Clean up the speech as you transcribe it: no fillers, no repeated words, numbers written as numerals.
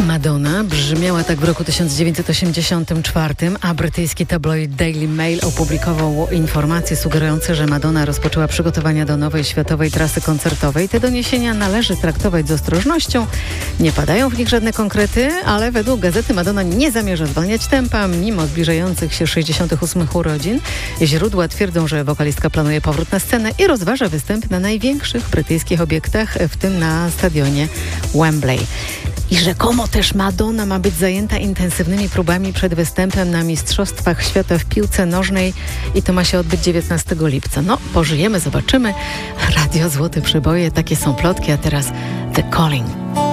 Madonna brzmiała tak w roku 1984, a brytyjski tabloid Daily Mail opublikował informacje sugerujące, że Madonna rozpoczęła przygotowania do nowej światowej trasy koncertowej. Te doniesienia należy traktować z ostrożnością. Nie padają w nich żadne konkrety, ale według gazety Madonna nie zamierza zwalniać tempa, mimo zbliżających się 68 urodzin. Źródła twierdzą, że wokalistka planuje powrót na scenę i rozważa występ na największych brytyjskich obiektach, w tym na stadionie Wembley. I rzekomo też Madonna ma być zajęta intensywnymi próbami przed występem na Mistrzostwach Świata w piłce nożnej i to ma się odbyć 19 lipca. No, pożyjemy, zobaczymy. Radio Złote Przeboje, takie są plotki, a teraz The Calling.